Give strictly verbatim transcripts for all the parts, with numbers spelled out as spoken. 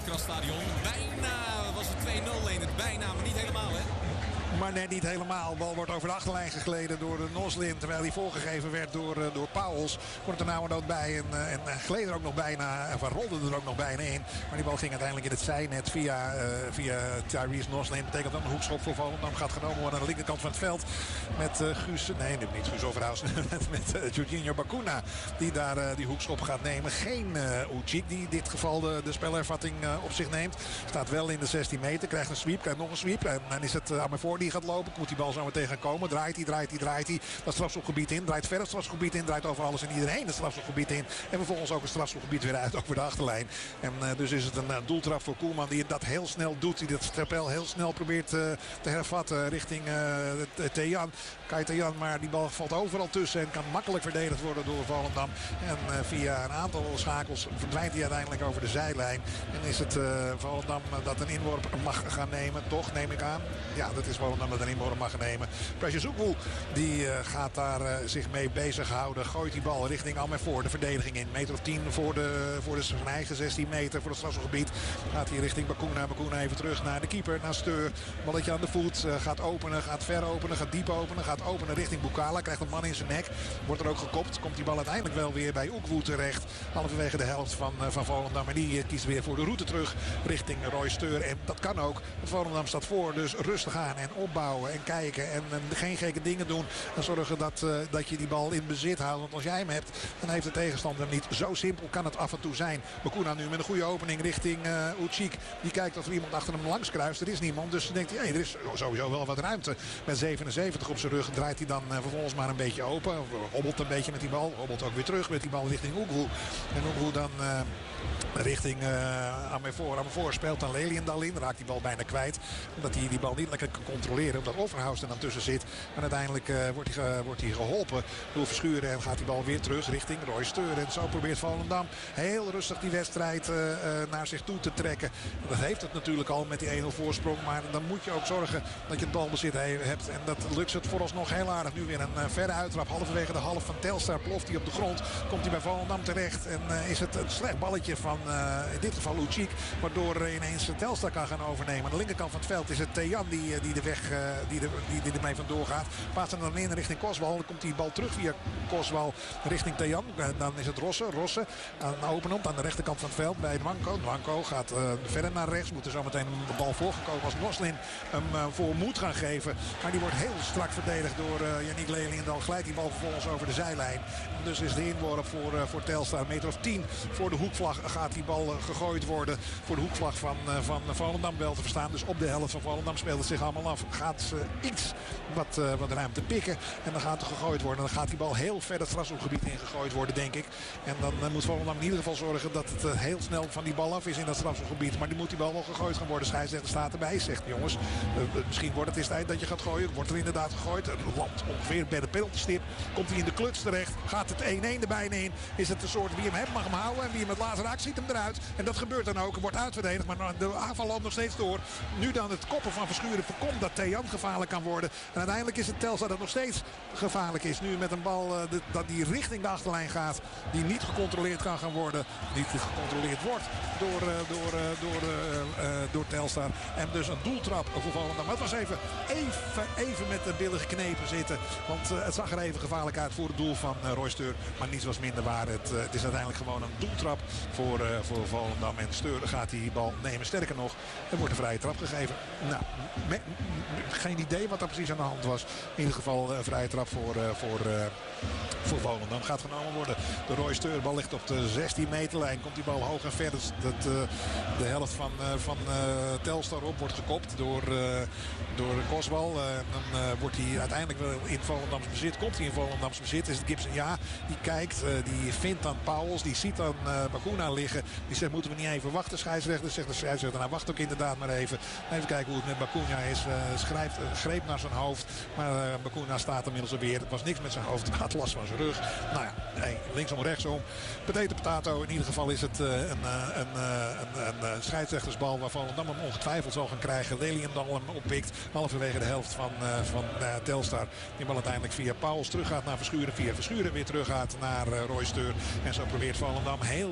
Krasstadion. Bijna was het twee nul in het bijna, maar niet helemaal hè. Maar net niet helemaal. De bal wordt over de achterlijn gegleden door de Noslin. Terwijl hij voorgegeven werd door, uh, door Pauwels. Komt er nou nood bij. En, uh, en uh, gleed er ook nog bijna. Of rolde er ook nog bijna in. Maar die bal ging uiteindelijk in het zijnet via, uh, via Tyrese Noslin. Betekent dat een hoekschop voor Volendam gaat genomen worden aan de linkerkant van het veld. Met uh, Guus. Nee, niet Guus Overhaus. met met uh, Jorginho Bacuna. Die daar uh, die hoekschop gaat nemen. Geen uh, Ucik die in dit geval de, de spelervatting uh, op zich neemt. Staat wel in de zestien meter. Krijgt een sweep. Krijgt nog een sweep. En dan is het uh, Amervoort die gaat lopen. Moet die bal zo meteen gaan komen. Draait hij, draait hij, draait hij. Dat strafschopgebied in. Draait verder het strafschopgebied in. Draait over alles en iedereen het strafschopgebied in. En vervolgens ook het strafschopgebied weer uit over de achterlijn. En uh, dus is het een uh, doeltrap voor Koelman die dat heel snel doet. Die dat spel heel snel probeert uh, te hervatten richting uh, Tejan. Kai Tejan, maar die bal valt overal tussen en kan makkelijk verdedigd worden door Volendam. En uh, via een aantal schakels verdwijnt hij uiteindelijk over de zijlijn. En is het uh, Volendam dat een inworp mag gaan nemen. Toch, neem ik aan. Ja, dat is Volendam dat een inworp mag nemen. Precious Oekwoel die uh, gaat daar uh, zich mee bezighouden. Gooit die bal richting Amervoort. De verdediging in. Meter of tien voor, de, voor de, zijn eigen zestien meter voor het strafschopgebied. Gaat hij richting Bacuna. Bacuna even terug naar de keeper. Naar Steur. Balletje aan de voet. Uh, gaat openen. Gaat ver openen. Gaat diep openen. Gaat openen richting Bukala. Krijgt een man in zijn nek. Wordt er ook gekopt. Komt die bal uiteindelijk wel weer bij Oekwoel terecht. Halverwege de helft van, uh, van Volendam. En die uh, kiest weer voor de route terug richting Roy Steur. En dat kan ook. Volendam staat voor. Dus rustig aan en opbouwen en kijken. En uh, geen gekke dingen doen. En zorgen dat, uh, dat je die bal in bezit houdt. Want als jij hem hebt, dan heeft de tegenstander niet. Zo simpel kan het af en toe zijn. Bacuna nu met een goede opening richting uh, Ucik. Die kijkt of er iemand achter hem langs kruist. Er is niemand. Dus dan denkt hij, hey, er is sowieso wel wat ruimte. Met zevenenzeventig op zijn rug draait hij dan uh, vervolgens maar een beetje open. Hobbelt een beetje met die bal. Hobbelt ook weer terug met die bal richting Oekwoel. En Oekwoel dan... Uh, richting uh, Amervoort. Amervoort speelt dan Leliendal in. Raakt die bal bijna kwijt. Omdat hij die bal niet lekker kan controleren. Omdat Overhaus er dan tussen zit. En uiteindelijk uh, wordt, hij, uh, wordt hij geholpen door Verschuren. En gaat die bal weer terug richting Roy Steur. En zo probeert Volendam heel rustig die wedstrijd uh, uh, naar zich toe te trekken. Dat heeft het natuurlijk al met die één nul voorsprong. Maar dan moet je ook zorgen dat je het balbezit hebt. En dat lukt het vooralsnog heel aardig. Nu weer een uh, verre uittrap. Halverwege de half van Telstar ploft hij op de grond. Komt hij bij Volendam terecht. En uh, is het een slecht balletje van uh, in dit geval Ucik. Waardoor uh, ineens Telstar kan gaan overnemen. Aan de linkerkant van het veld is het Tejan die, uh, die de weg uh, die, de, die, die ermee vandoor gaat. Paast hem dan in richting Koswal. Dan komt die bal terug via Koswal richting Tejan. Uh, dan is het Rosse. Rosse aan openend aan de rechterkant van het veld bij Nwanko. Nwanko gaat uh, verder naar rechts. Moet er zo meteen de bal voorgekomen als Noslin hem uh, voor moet gaan geven. Maar die wordt heel strak verdedigd door uh, Yannick Lely. En dan glijdt die bal vervolgens over de zijlijn. En dus is de inworp voor, uh, voor Telstar. Een meter of tien voor de hoekvlag gaat die bal uh, gegooid worden. Voor de hoekvlag van, uh, van Volendam wel te verstaan. Dus op de helft van Volendam speelt het zich allemaal af. Gaat ze uh, iets wat, uh, wat ruimte pikken. En dan gaat er gegooid worden. Dan gaat die bal heel ver het strafschopgebied ingegooid worden, denk ik. En dan uh, moet Volendam in ieder geval zorgen dat het uh, heel snel van die bal af is in dat strafschopgebied. Maar die moet die bal wel gegooid gaan worden. Scheidsrechter staat erbij. Zegt jongens, uh, misschien wordt het eens tijd dat je gaat gooien. Wordt er inderdaad gegooid. Het landt ongeveer bij de penaltystip. Komt hij in de kluts terecht. Gaat het één-één er bijna in. Is het een soort wie hem hebt mag hem houden. En wie hem het laatst raakt ziet hem eruit. En dat gebeurt dan ook. Er wordt uitverdedigd. Maar de aanval loopt nog steeds door. Nu dan het koppen van Verschuren voorkomt dat Tejan gevaarlijk kan worden. En uiteindelijk is het Telstar dat nog steeds gevaarlijk is. Nu met een bal uh, de, dat die richting de achterlijn gaat. Die niet gecontroleerd kan gaan worden. Niet gecontroleerd wordt door, uh, door, uh, door, uh, uh, door Telstar. En dus een doeltrap voor Volendam. Maar het was even, even, even met de billen geknepen zitten. Want uh, het zag er even gevaarlijk uit voor het doel van uh, Roy Steur. Maar niets was minder waar. Het, uh, het is uiteindelijk gewoon een doeltrap voor, uh, voor Volendam. En Steur gaat die bal nemen. Sterker nog, er wordt een vrije trap gegeven. Nou, me, me, geen idee wat er precies aan de hand was. In ieder geval een vrije trap voor, uh, voor, uh, voor Volendam. Gaat genomen worden door Roy Steur. De bal ligt op de zestien meterlijn. Komt die bal hoog en ver. Dus dat, uh, de helft van, uh, van uh, Telstar op wordt gekopt door, uh, door Koswal. Uh, dan uh, wordt hij uiteindelijk wel in Volendams bezit. Komt hij in Volendams bezit. Is het Gibson? Ja, die kijkt. Uh, die vindt dan Pauwels. Die ziet dan uh, Bacuna liggen. Die zegt, moeten we niet even wachten, scheidsrechter? Zegt de scheidsrechter, nou wacht ook inderdaad maar even. Even kijken hoe het met Bacuna is. Uh, schrijft, uh, greep naar zijn hoofd. Maar uh, Bacuna staat inmiddels alweer. Het was niks met zijn hoofd. Het had last van zijn rug. Nou ja, nee, linksom, rechtsom. Potato, potato. In ieder geval is het uh, een, uh, een, uh, een, een, een scheidsrechtersbal waar Volendam hem ongetwijfeld zal gaan krijgen. Leliendal hem oppikt. Halverwege de helft van, uh, van uh, Telstar. Die bal uiteindelijk via Pauwels terug gaat naar Verschuren. Via Verschuren weer terug gaat naar uh, Roy Steur. En zo probeert Volendam heel rustig die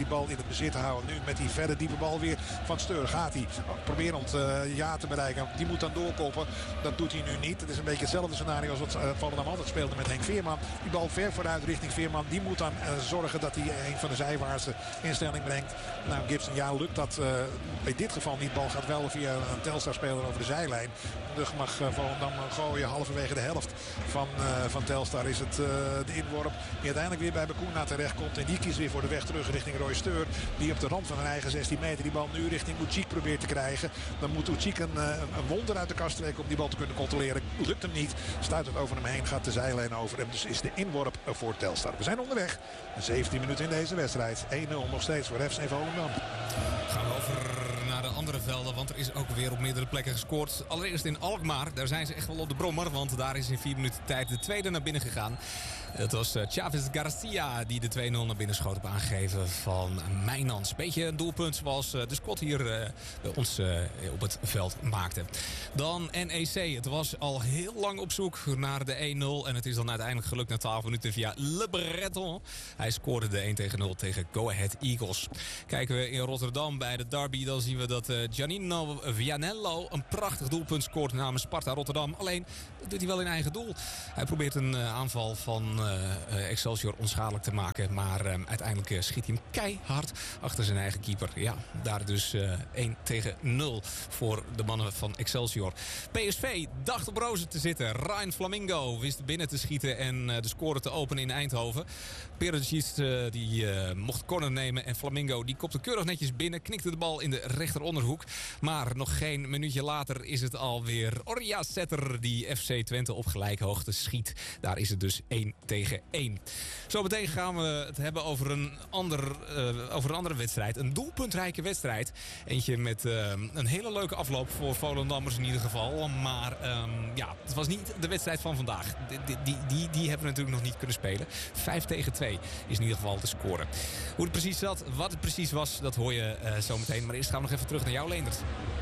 die bal in het bezit te houden. Nu met die verre diepe bal weer van Steur. Gaat hij proberend uh, ja te bereiken. Die moet dan doorkoppen. Dat doet hij nu niet. Het is een beetje hetzelfde scenario als wat uh, Volendam altijd speelde met Henk Veerman. Die bal ver vooruit richting Veerman. Die moet dan uh, zorgen dat hij een van de zijwaartse instelling brengt. Nou, Gibson, ja, lukt dat uh, in dit geval niet. De bal gaat wel via een Telstar-speler over de zijlijn. Dus mag uh, Volendam gooien halverwege de helft van, uh, van Telstar is het uh, de inworp die uiteindelijk weer bij Bacuna terecht komt. En die kiest weer voor de weg terug richting Roy Steur. Die op de rand van een eigen zestien meter die bal nu richting Ucik probeert te krijgen. Dan moet Ucik een, een, een wonder uit de kast trekken om die bal te kunnen controleren. Lukt hem niet. Stuit het over hem heen. Gaat de zijlijn over. En dus is de inworp voor Telstar. We zijn onderweg. zeventien minuten in deze wedstrijd. één nul nog steeds voor F C Volendam. Gaan we over naar de andere velden, want er is ook weer op meerdere plekken gescoord. Allereerst in Alkmaar, daar zijn ze echt wel op de brommer, want daar is in vier minuten tijd de tweede naar binnen gegaan. Het was Chavez Garcia die de twee nul naar binnen schoot op aangegeven van Mijnans. Beetje een doelpunt zoals de squad hier uh, bij ons uh, op het veld maakte. Dan N E C. Het was al heel lang op zoek naar de één nul. En het is dan uiteindelijk gelukt na twaalf minuten via Le Breton. Hij scoorde de één tegen nul tegen Go Ahead Eagles. Kijken we in Rotterdam bij de derby, dan zien we dat uh, Giannino Vianello een prachtig doelpunt scoort namens Sparta Rotterdam. Alleen, dat doet hij wel in eigen doel. Hij probeert een uh, aanval van uh, Excelsior onschadelijk te maken. Maar uh, uiteindelijk uh, schiet hij hem keihard achter zijn eigen keeper. Ja, daar dus uh, één tegen nul voor de mannen van Excelsior. P S V dacht op rozen te zitten. Ryan Flamingo wist binnen te schieten en uh, de score te openen in Eindhoven. Perisic uh, die uh, mocht corner nemen en Flamingo die kopte keurig netjes binnen. Knikte de bal in de rechteronderhoek. Maar nog geen minuutje later is het alweer Orja Setter die F C Twente op gelijkhoogte schiet. Daar is het dus één tegen één. Zometeen gaan we het hebben over een, ander, uh, over een andere wedstrijd. Een doelpuntrijke wedstrijd. Eentje met uh, een hele leuke afloop voor Volendammers in ieder geval. Maar um, ja, het was niet de wedstrijd van vandaag. Die, die, die, die hebben we natuurlijk nog niet kunnen spelen. Vijf tegen twee is in ieder geval te scoren. Hoe het precies zat, wat het precies was, dat hoor je uh, zometeen. Maar eerst gaan we nog even terug naar jou, Leendert.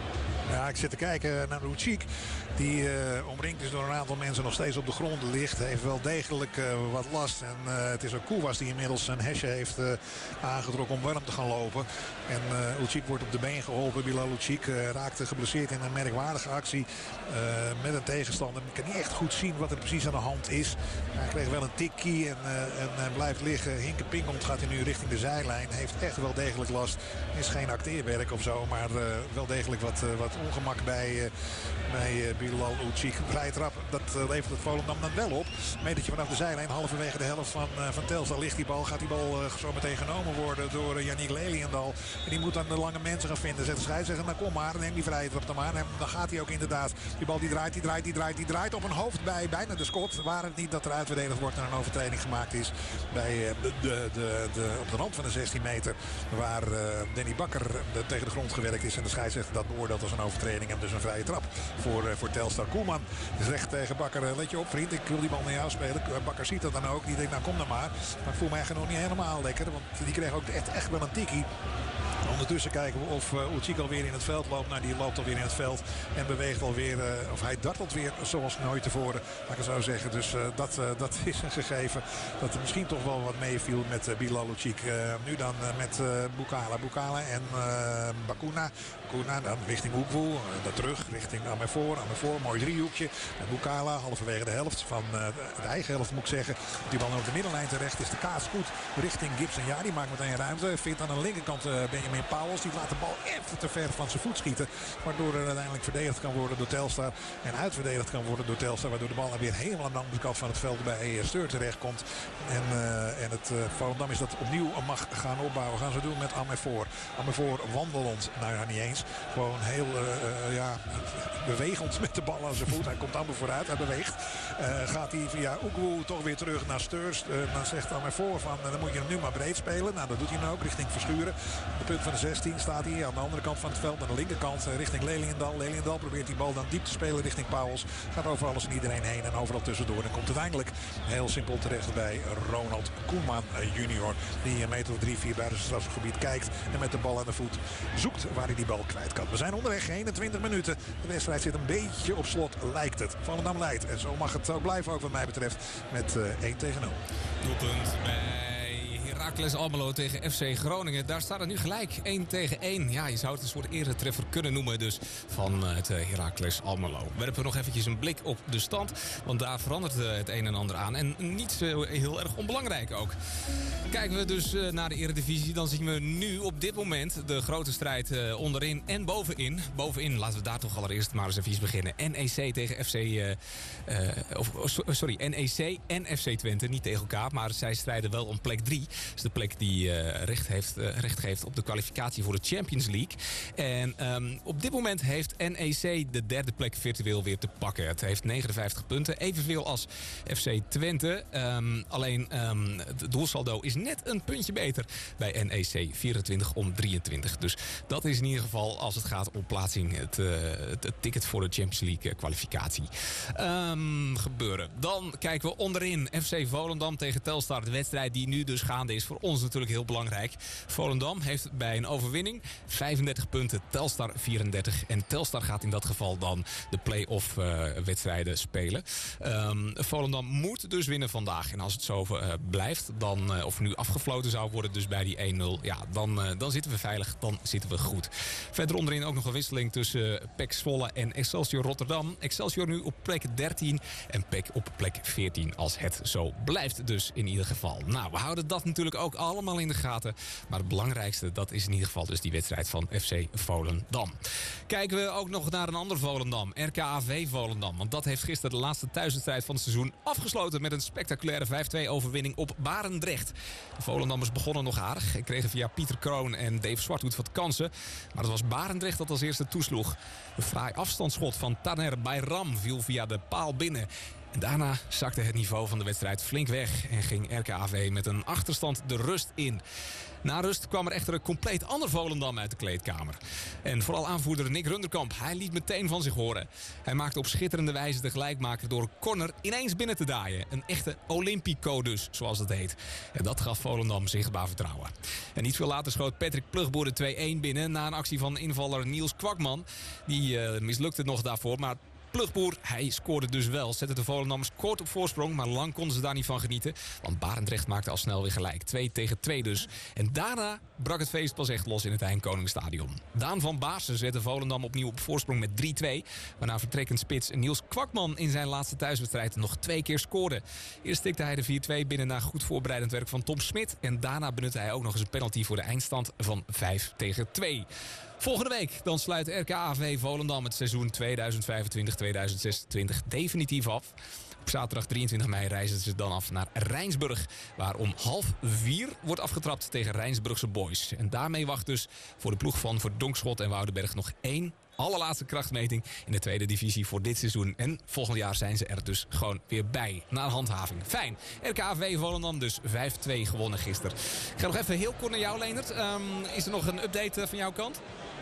Ja, ik zit te kijken naar Ucik. Die uh, omringd is door een aantal mensen nog steeds op de grond ligt. Heeft wel degelijk uh, wat last. En uh, het is ook Koewas die inmiddels zijn hesje heeft uh, aangetrokken om warm te gaan lopen. En uh, Ucik wordt op de been geholpen. Bilal Ucik uh, raakte geblesseerd in een merkwaardige actie uh, met een tegenstander. Ik kan niet echt goed zien wat er precies aan de hand is. Hij kreeg wel een tikkie en, uh, en uh, blijft liggen. Hinke Pingelt gaat hij nu richting de zijlijn. Heeft echt wel degelijk last. Is geen acteerwerk of zo, maar uh, wel degelijk wat, uh, wat ongemak bij, uh, bij uh, Bilal Ucik. Vrije trap, dat uh, levert het Volendam dan wel op. Metertje vanaf de zijlijn, halverwege de helft van, uh, van Telstar ligt die bal. Gaat die bal uh, zo meteen genomen worden door uh, Yannick Leliendal. En die moet dan de lange mensen gaan vinden. Zet de scheidsrechter, nou kom maar, neem die vrije trap dan maar. En dan gaat hij ook inderdaad. Die bal die draait, die draait, die draait, die draait op een hoofd bij bijna de schot. Waar het niet dat er uitverdedigd wordt en een overtreding gemaakt is bij uh, de, de, de, de, op de rand van de zestien meter. Waar uh, Danny Bakker de, tegen de grond gewerkt is. En de scheidsrechter dat beoordeelt als een overtreding. En dus een vrije trap voor, uh, voor Telstar. Koelman zegt tegen Bakker, uh, let je op vriend, ik wil die bal naar jou spelen. Bakker ziet dat dan ook. Die denkt, nou kom dan maar. Maar ik voel me eigenlijk nog niet helemaal lekker. Want die kreeg ook echt, echt wel een tikkie. Ondertussen kijken we of uh, Ucik alweer in het veld loopt. Nou, die loopt alweer in het veld en beweegt alweer, uh, of hij dartelt weer zoals nooit tevoren. Laat ik het zo zeggen. Dus uh, dat, uh, dat is een gegeven dat er misschien toch wel wat meeviel met uh, Bilal Ucik. Uh, nu dan uh, met uh, Bukala. Bukala en uh, Bacuna. Bacuna dan richting Oekwoe. Uh, dan terug richting Amervoor. Amervoor, mooi driehoekje. En Bukala halverwege de helft van uh, de eigen helft moet ik zeggen. Die bal op de middenlijn terecht is de kaas goed richting Gibson. Ja, die maakt meteen ruimte. Vindt aan de linkerkant uh, Benjamin Pauwels. Die laat de bal even te ver van zijn voet schieten. Waardoor er uiteindelijk verdedigd kan worden door Telstar. En uitverdedigd kan worden door Telstar. Waardoor de bal dan weer helemaal aan de andere kant van het veld bij Steur terecht komt. En, uh, en het uh, Volendam is dat opnieuw mag gaan opbouwen. Gaan ze doen met Amervoor. Amervoor wandelend. Nou ja, niet eens. Gewoon heel uh, uh, ja, bewegend met de bal aan zijn voet. Hij komt amper vooruit. Hij beweegt. Uh, gaat hij via Oekwoe toch weer terug naar Steurs. Uh, dan zegt Amervoor van uh, dan moet je hem nu maar breed spelen. Nou, dat doet hij nu ook richting Verschuren. De punt van de zestien staat hij aan de andere kant van het veld. Aan de linkerkant richting Leliendal. Leliendal probeert die bal dan diep te spelen richting Pauwels. Gaat over alles en iedereen heen en overal tussendoor. En komt uiteindelijk heel simpel terecht bij Ronald Koeman junior. Die een meter of drie, vier buiten het strafgebied kijkt. En met de bal aan de voet zoekt waar hij die bal kwijt kan. We zijn onderweg, eenentwintig minuten. De wedstrijd zit een beetje op slot, lijkt het. Volendam leidt. En zo mag het ook blijven ook wat mij betreft met uh, één tegen nul. Doelpunt bij Heracles Almelo tegen F C Groningen. Daar staat het nu gelijk één tegen één. Ja, je zou het een soort eretreffer kunnen noemen dus van het Heracles Almelo. Werpen we nog eventjes een blik op de stand. Want daar verandert het een en ander aan. En niet zo heel erg onbelangrijk ook. Kijken we dus naar de eredivisie. Dan zien we nu op dit moment de grote strijd onderin en bovenin. Bovenin, laten we daar toch allereerst maar eens even beginnen. N E C tegen F C... Uh, uh, of, sorry, N E C en F C Twente. Niet tegen elkaar, maar zij strijden wel om plek drie. Dat is de plek die uh, recht, heeft, uh, recht geeft op de kwalificatie voor de Champions League. En um, op dit moment heeft N E C de derde plek virtueel weer te pakken. Het heeft negenenvijftig punten, evenveel als F C Twente. Um, alleen um, het doelsaldo is net een puntje beter bij N E C. vierentwintig om drieëntwintig. Dus dat is in ieder geval, als het gaat om plaatsing, het, uh, het, het ticket voor de Champions League kwalificatie. Um, gebeuren. Dan kijken we onderin F C Volendam tegen Telstar. De wedstrijd die nu dus gaande is, voor ons natuurlijk heel belangrijk. Volendam heeft bij een overwinning vijfendertig punten, Telstar vierendertig. En Telstar gaat in dat geval dan de play-off uh, wedstrijden spelen. Um, Volendam moet dus winnen vandaag. En als het zo uh, blijft, dan, uh, of nu afgefloten zou worden dus bij die één nul, ja, dan, uh, dan zitten we veilig, dan zitten we goed. Verder onderin ook nog een wisseling tussen uh, P E C Zwolle en Excelsior Rotterdam. Excelsior nu op plek dertien en P E C op plek veertien, als het zo blijft dus in ieder geval. Nou, we houden dat natuurlijk ook allemaal in de gaten. Maar het belangrijkste, dat is in ieder geval dus die wedstrijd van F C Volendam. Kijken we ook nog naar een ander Volendam, R K A V Volendam. Want dat heeft gisteren de laatste thuiswedstrijd van het seizoen afgesloten met een spectaculaire vijf twee overwinning op Barendrecht. De Volendammers begonnen nog aardig en kregen via Pieter Kroon en Dave Zwarthoed wat kansen. Maar het was Barendrecht dat als eerste toesloeg. Een fraai afstandsschot van Taner Bayram viel via de paal binnen. En daarna zakte het niveau van de wedstrijd flink weg en ging R K A V met een achterstand de rust in. Na rust kwam er echter een compleet ander Volendam uit de kleedkamer. En vooral aanvoerder Nick Runderkamp, hij liet meteen van zich horen. Hij maakte op schitterende wijze de gelijkmaker door een corner ineens binnen te daaien. Een echte Olympico dus, zoals het heet. En dat gaf Volendam zichtbaar vertrouwen. En niet veel later schoot Patrick Plugboer de twee één binnen na een actie van invaller Niels Kwakman. Die uh, mislukte nog daarvoor, maar Plugboer, hij scoorde dus wel. Zette de Volendammers kort op voorsprong, maar lang konden ze daar niet van genieten. Want Barendrecht maakte al snel weer gelijk. twee tegen twee dus. En daarna brak het feest pas echt los in het Eindkoningsstadion. Daan van Baarsen zette Volendam opnieuw op voorsprong met drie twee. Waarna vertrekkend spits Niels Kwakman in zijn laatste thuiswedstrijd nog twee keer scoorde. Eerst stikte hij de vier twee binnen na goed voorbereidend werk van Tom Smit. En daarna benutte hij ook nog eens een penalty voor de eindstand van vijf tegen twee. Volgende week dan sluit R K A V Volendam het seizoen tweeduizend vijfentwintig tweeduizend zesentwintig definitief af. Op zaterdag drieëntwintig mei reizen ze dan af naar Rijnsburg, waar om half vier wordt afgetrapt tegen Rijnsburgse Boys. En daarmee wacht dus voor de ploeg van Verdonschot en Woudenberg nog één allerlaatste krachtmeting in de tweede divisie voor dit seizoen. En volgend jaar zijn ze er dus gewoon weer bij, na handhaving. Fijn. R K A V Volendam dus vijf twee gewonnen gisteren. Ik ga nog even heel kort naar jou, Leendert. Um, is er nog een update van jouw kant?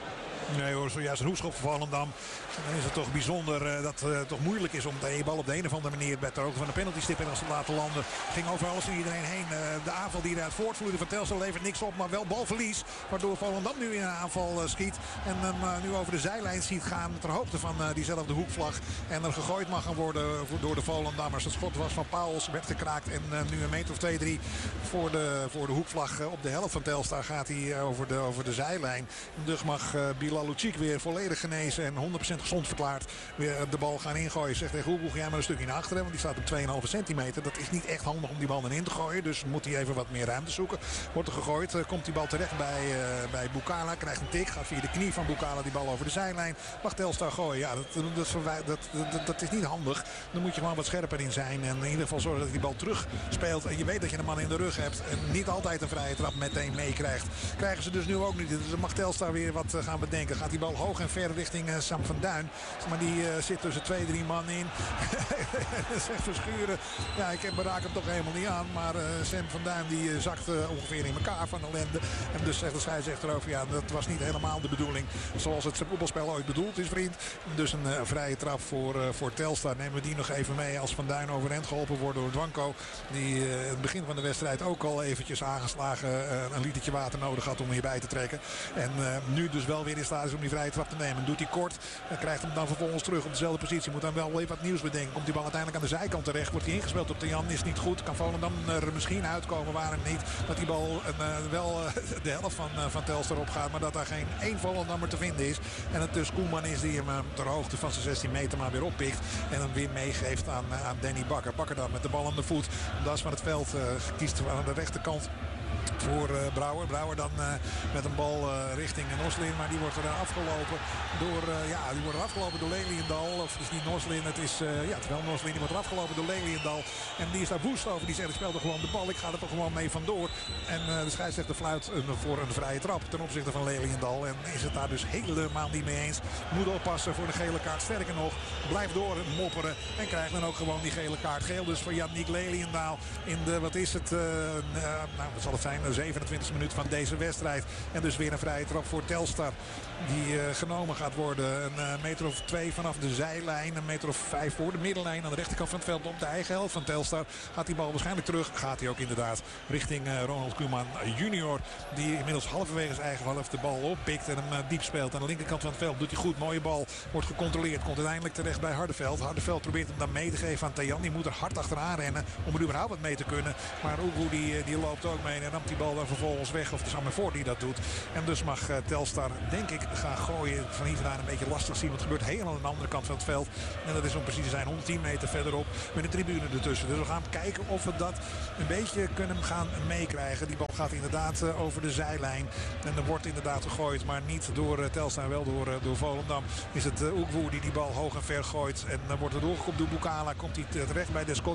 Nee hoor, zojuist een hoekschop voor Volendam. Dan is het toch bijzonder uh, dat het uh, toch moeilijk is om de bal op de een of andere manier bij ter hoogte van de penaltystip en als te laten landen. Ging over alles en iedereen heen. Uh, de aanval die eruit voortvloeide van Telstar levert niks op, maar wel balverlies. Waardoor Volendam nu in een aanval uh, schiet. En hem uh, nu over de zijlijn ziet gaan ter hoogte van uh, diezelfde hoekvlag. En er gegooid mag gaan worden voor, door de Volendammers. Het schot was van Pauwels, werd gekraakt. En uh, nu een meter of twee, drie voor de, voor de hoekvlag uh, op de helft van Telstar gaat hij uh, over, de, over de zijlijn. Dus mag uh, Bilal Lucic weer volledig genezen en honderd procent gezond verklaard weer de bal gaan ingooien. Zegt tegen Hoebel, ga jij maar een stukje naar achteren, want die staat op twee komma vijf centimeter. Dat is niet echt handig om die bal erin te gooien, dus moet hij even wat meer ruimte zoeken. Wordt er gegooid, komt die bal terecht bij, uh, bij Bukala, krijgt een tik, gaat via de knie van Bukala die bal over de zijlijn. Mag Telstar gooien, ja, dat, dat, dat, dat, dat is niet handig. Dan moet je gewoon wat scherper in zijn en in ieder geval zorgen dat je die bal terug speelt en je weet dat je een man in de rug hebt en niet altijd een vrije trap meteen meekrijgt. Krijgen ze dus nu ook niet. Dus dan mag Telstar weer wat gaan bedenken. Gaat die bal hoog en ver richting uh, Sam van Duin. Maar die uh, zit tussen twee, drie man in. Zegt Verschuren. Ja, ik raak hem toch helemaal niet aan. Maar uh, Sam van Duin die uh, zakt uh, ongeveer in elkaar van ellende. En dus zegt de scheidsrechter over. Ja, dat was niet helemaal de bedoeling. Zoals het voetbalspel ooit bedoeld is, vriend. Dus een uh, vrije trap voor, uh, voor Telstar. Nemen we die nog even mee als Van Duin overeind geholpen wordt door Dwanko. Die uh, het begin van de wedstrijd ook al eventjes aangeslagen uh, een litertje water nodig had om hierbij te trekken. En uh, nu dus wel weer in staat is om die vrije trap te nemen. Doet hij kort. En krijgt hem dan vervolgens terug op dezelfde positie. Moet dan wel even wat nieuws bedenken. Komt die bal uiteindelijk aan de zijkant terecht. Wordt hij ingespeeld op Tejan. Is niet goed. Kan Volendam er misschien uitkomen. Waar het niet. Dat die bal uh, wel uh, de helft van, uh, van Telstar opgaat. Maar dat daar geen één Volendammer te vinden is. En het dus Koeman is die hem uh, ter hoogte van zijn zestien meter maar weer oppikt. En hem weer meegeeft aan, uh, aan Danny Bakker. Bakker dan met de bal aan de voet. Dat is van het veld. Uh, kiest aan de rechterkant voor uh, Brouwer. Brouwer dan uh, met een bal uh, richting Noslin. Maar die wordt er uh, afgelopen door, uh, ja, die wordt er afgelopen door Leliendal. Of is niet Noslin, het is, uh, ja, terwijl Noslin, die wordt er afgelopen door Leliendal. En die is daar woest over. Die zegt, ik speel er gewoon de bal. Ik ga er toch gewoon mee vandoor. En uh, de scheidsrechter fluit uh, voor een vrije trap ten opzichte van Leliendal. En is het daar dus helemaal niet mee eens. Moet oppassen voor de gele kaart. Sterker nog, blijft door mopperen. En krijgt dan ook gewoon die gele kaart. Geel dus voor Yannick Leliendaal in de, wat is het, uh, uh, nou, wat zal het zijn, de zevenentwintigste minuut van deze wedstrijd. En dus weer een vrije trap voor Telstar. Die uh, genomen gaat worden. Een uh, meter of twee vanaf de zijlijn. Een meter of vijf voor de middenlijn. Aan de rechterkant van het veld op de eigen helft van Telstar. Gaat die bal waarschijnlijk terug. Gaat hij ook inderdaad richting uh, Ronald Koeman junior. Die inmiddels halverwege zijn eigen helft de bal oppikt. En hem uh, diep speelt. Aan de linkerkant van het veld doet hij goed. Mooie bal. Wordt gecontroleerd. Komt uiteindelijk terecht bij Hardenveld. Hardenveld probeert hem dan mee te geven aan Tejan. Die moet er hard achteraan rennen. Om er überhaupt wat mee te kunnen. Maar Oegoe die, die loopt ook mee. En ramt die bal dan vervolgens weg. Of het is Amervoort die dat doet. En dus mag uh, Telstar, denk ik, gaan gooien. Van hier vandaan een beetje lastig zien. Want het gebeurt helemaal aan de andere kant van het veld. En dat is om precies te zijn honderdtien meter verderop. Met een tribune ertussen. Dus we gaan kijken of we dat een beetje kunnen gaan meekrijgen. Die bal gaat inderdaad uh, over de zijlijn. En er wordt inderdaad gegooid. Maar niet door uh, Telstar, wel door, uh, door Volendam. Is het uh, Oegoe die die bal hoog en ver gooit. En dan uh, wordt er doorgekomen door Bukala. Komt hij terecht bij Descott.